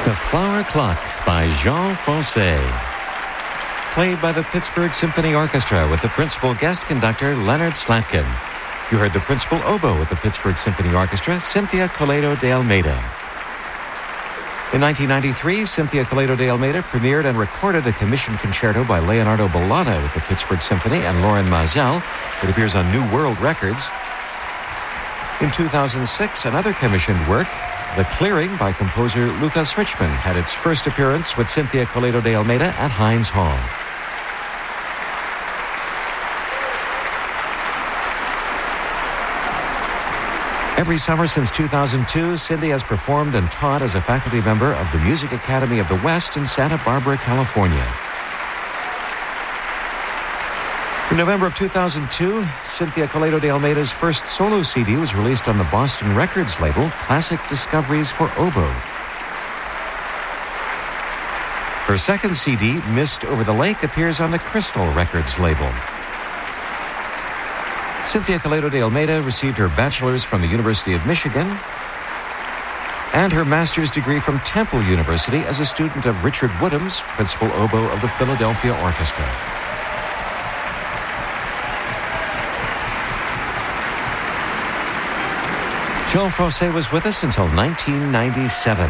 The Flower Clock by Jean Fossé. Played by the Pittsburgh Symphony Orchestra with the principal guest conductor Leonard Slatkin. You heard the principal oboe with the Pittsburgh Symphony Orchestra, Cynthia Coleto de Almeida. In 1993, Cynthia Coleto de Almeida premiered and recorded a commissioned concerto by Leonardo Bollana with the Pittsburgh Symphony and Lauren Mazel. It appears on New World Records. In 2006, another commissioned work, The Clearing by composer Lucas Richman, had its first appearance with Cynthia Coleto de Almeida at Heinz Hall. Every summer since 2002, Cindy has performed and taught as a faculty member of the Music Academy of the West in Santa Barbara, California. In November of 2002, Cynthia Coleto de Almeida's first solo CD was released on the Boston Records label, Classic Discoveries for Oboe. Her second CD, Mist Over the Lake, appears on the Crystal Records label. Cynthia Coleto de Almeida received her bachelor's from the University of Michigan and her master's degree from Temple University as a student of Richard Woodhams, principal oboe of the Philadelphia Orchestra. Jean Fossé was with us until 1997.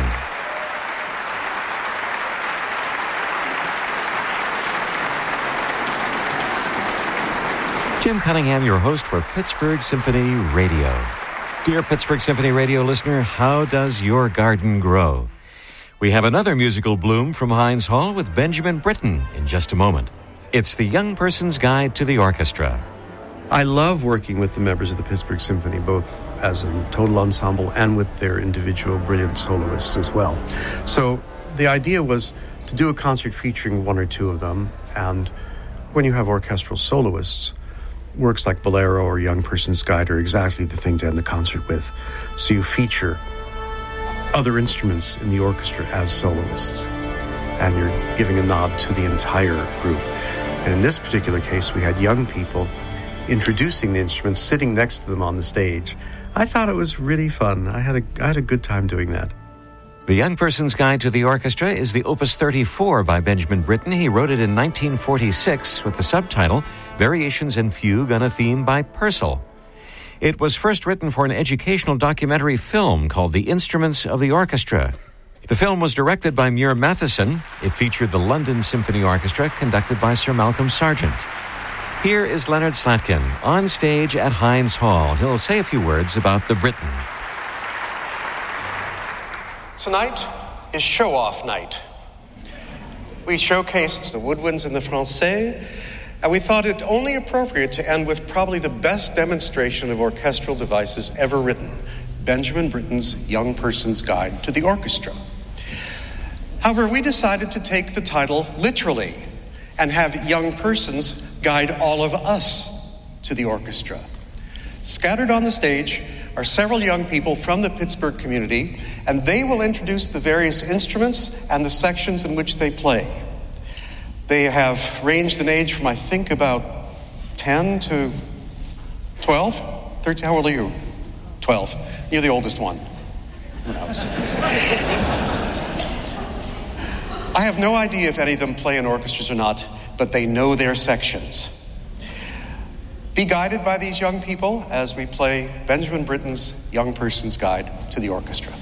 Jim Cunningham, your host for Pittsburgh Symphony Radio. Dear Pittsburgh Symphony Radio listener, how does your garden grow? We have another musical bloom from Heinz Hall with Benjamin Britten in just a moment. It's the Young Person's Guide to the Orchestra. I love working with the members of the Pittsburgh Symphony, both as a total ensemble and with their individual brilliant soloists as well. So the idea was to do a concert featuring one or two of them, and when you have orchestral soloists, works like Bolero or Young Person's Guide are exactly the thing to end the concert with. So you feature other instruments in the orchestra as soloists, and you're giving a nod to the entire group. And in this particular case, we had young people introducing the instruments, sitting next to them on the stage. I thought it was really fun. I had a good time doing that. The Young Person's Guide to the Orchestra is the Opus 34 by Benjamin Britten. He wrote it in 1946 with the subtitle Variations in Fugue on a Theme by Purcell. It was first written for an educational documentary film called The Instruments of the Orchestra. The film was directed by Muir Matheson. It featured the London Symphony Orchestra conducted by Sir Malcolm Sargent. Here is Leonard Slatkin on stage at Heinz Hall. He'll say a few words about the Britten. Tonight is show-off night. We showcased the woodwinds and the Francais, and we thought it only appropriate to end with probably the best demonstration of orchestral devices ever written, Benjamin Britten's Young Person's Guide to the Orchestra. However, we decided to take the title literally and have young persons guide all of us to the orchestra. Scattered on the stage are several young people from the Pittsburgh community, and they will introduce the various instruments and the sections in which they play. They have ranged in age from, I think, about 10 to 12? 13? How old are you? 12. You're the oldest one. Who knows? I have no idea if any of them play in orchestras or not, but they know their sections. Be guided by these young people as we play Benjamin Britten's Young Person's Guide to the Orchestra.